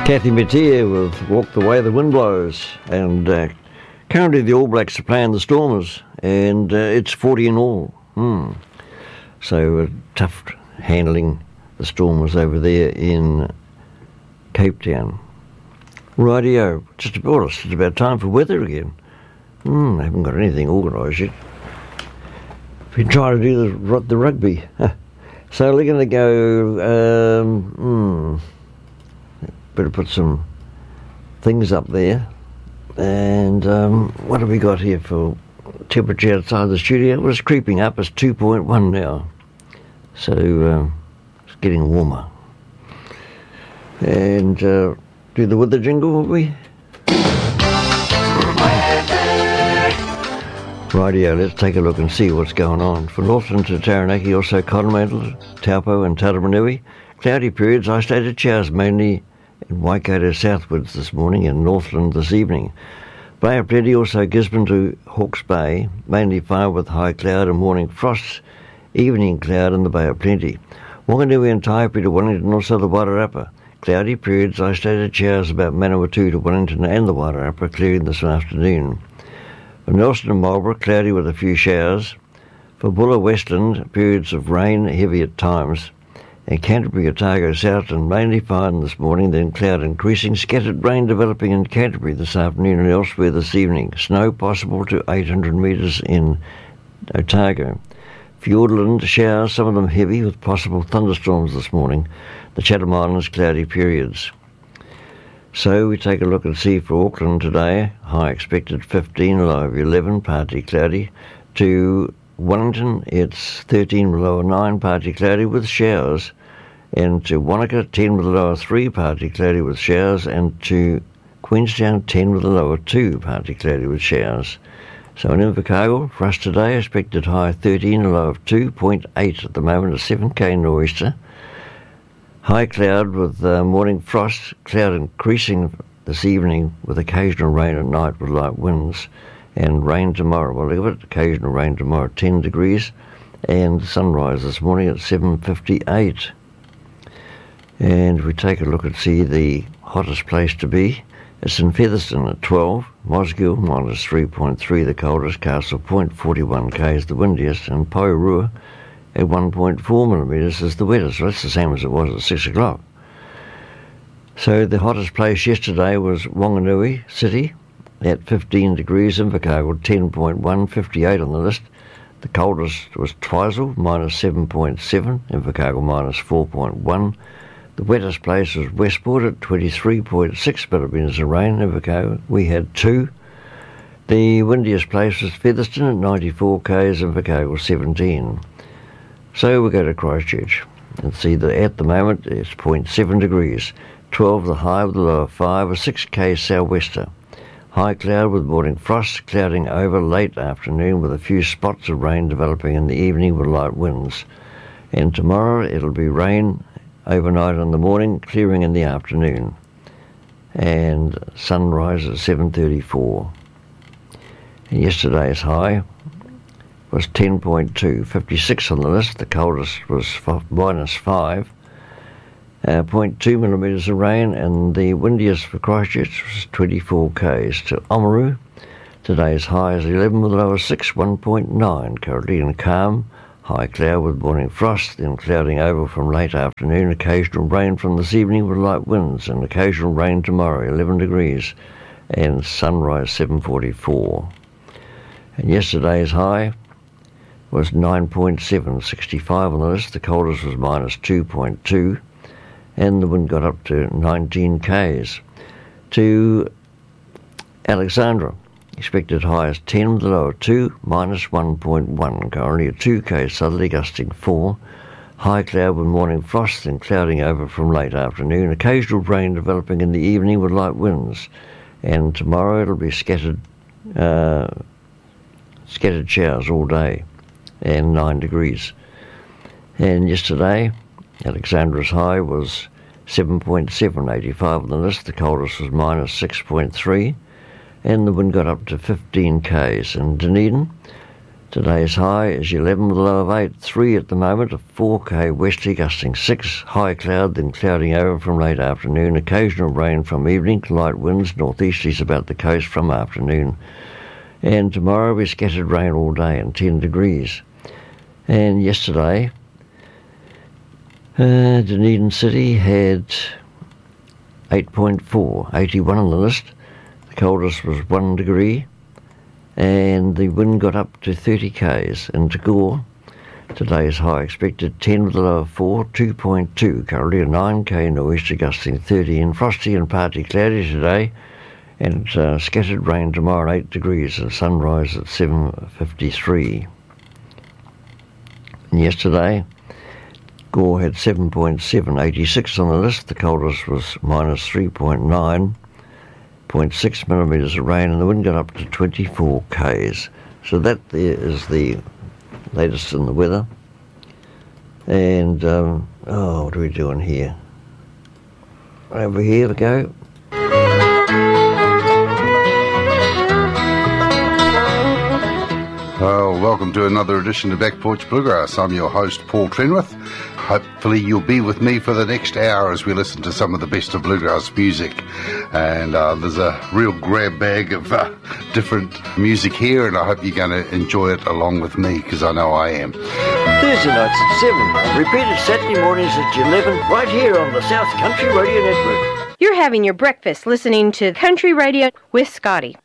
Kathy Mattia with Walk the Way the Wind Blows, and currently the All Blacks are playing the Stormers, and it's 40 in all. So tough handling the Stormers over there in Cape Town. Rightio, just about time for weather again. I haven't got anything organised yet. Been trying to do the rugby. So we're going to go, better put some things up there. And what have we got here for temperature outside the studio? Well, it's creeping up. It's 2.1 now. So it's getting warmer. And do the weather jingle, will we? Rightio, let's take a look and see what's going on. From Northland to Taranaki, also Coromandel, Taupo and Taramanui. Cloudy periods, isolated showers mainly in Waikato southwards this morning and Northland this evening. Bay of Plenty, also Gisborne to Hawke's Bay, mainly fine with high cloud and morning frosts, evening cloud in the Bay of Plenty. Wanganui and Taipi to Wellington, also the Wairarapa. Cloudy periods, isolated showers about Manawatu to Wellington and the Wairarapa, clearing this afternoon. For Nelson and Marlborough, cloudy with a few showers. For Bulla Westland, periods of rain, heavy at times. And Canterbury, Otago South, and mainly fine this morning, then cloud increasing. Scattered rain developing in Canterbury this afternoon and elsewhere this evening. Snow possible to 800 metres in Otago. Fiordland, showers, some of them heavy, with possible thunderstorms this morning. The Chatham Islands, cloudy periods. So we take a look and see for Auckland today, high expected 15, low of 11, partly cloudy. To Wellington, it's 13 with a low of 9, partly cloudy with showers. And to Wanaka, 10 with a low of 3, partly cloudy with showers. And to Queenstown, 10 with a low of 2, partly cloudy with showers. So in Invercargill, for us today, expected high 13, a low of 2.8 at the moment, a 7k nor'easter. High cloud with morning frost, cloud increasing this evening with occasional rain at night with light winds, and rain tomorrow. Well, look at it, occasional rain tomorrow, 10 degrees, and sunrise this morning at 7:58. And we take a look and see the hottest place to be. It's in Featherston at 12, Mosgiel minus 3.3, the coldest, Castle Point 41 k's, the windiest, and Poirua at 1.4 millimetres is the wettest. So that's the same as it was at 6 o'clock. So the hottest place yesterday was Wanganui City at 15 degrees, Invercargill 10.1, 58 on the list. The coldest was Twizel, minus 7.7, Invercargill minus 4.1. The wettest place was Westport at 23.6 millimetres of rain, Invercargill. We had 2. The windiest place was Featherston at 94 k's, Invercargill 17. So we go to Christchurch and see that at the moment it's 0.7 degrees, 12 the high with a low of 5, a 6k sou'wester. High cloud with morning frost, clouding over late afternoon with a few spots of rain developing in the evening with light winds. And tomorrow it'll be rain overnight in the morning, clearing in the afternoon. And sunrise at 7:34. And yesterday's high was 10.2, 56 on the list. The coldest was minus 5, 0.2 millimetres of rain, and the windiest for Christchurch was 24 k's. To Oamaru, today's high is 11 with a low of 6, 1.9. Currently in calm, high cloud with morning frost, then clouding over from late afternoon, occasional rain from this evening with light winds, and occasional rain tomorrow, 11 degrees, and sunrise 7:44. And yesterday's high was 9.7, 65 on the list. The coldest was minus 2.2, and the wind got up to 19 k's. To Alexandra, expected high is 10 with a low of 2, minus 1.1. Currently at 2k southerly, gusting 4. High cloud with morning frost, then clouding over from late afternoon. Occasional rain developing in the evening with light winds. And tomorrow it'll be scattered showers all day, and 9 degrees. And yesterday, Alexandra's high was 7.7, 85 on the list. The coldest was minus 6.3, and the wind got up to 15 k's. And Dunedin, Today's high is 11 with a low of 8, 3 at the moment, a 4k westerly gusting 6, high cloud then clouding over from late afternoon, occasional rain from evening, light winds, northeasterlies about the coast from afternoon. And tomorrow we scattered rain all day and 10 degrees. And yesterday, Dunedin City had 8.4, 81 on the list. The coldest was 1 degree. And the wind got up to 30 k's in Tagore. Today's high expected 10 with a low of 4, 2.2, currently a 9k nor'easter gusting 30, and frosty and partly cloudy today, and scattered rain tomorrow at 8 degrees and sunrise at 7:53. And yesterday, Gore had 7.7, 86 on the list. The coldest was minus 3.9. 0.6 millimetres of rain, and the wind got up to 24 k's. So that there is the latest in the weather. And, what are we doing here? Over here we go. Well, welcome to another edition of Back Porch Bluegrass. I'm your host, Paul Trenwith. Hopefully you'll be with me for the next hour as we listen to some of the best of bluegrass music. And there's a real grab bag of different music here, and I hope you're going to enjoy it along with me, because I know I am. Thursday nights at 7, repeated Saturday mornings at 11, right here on the South Country Radio Network. You're having your breakfast listening to Country Radio with Scotty.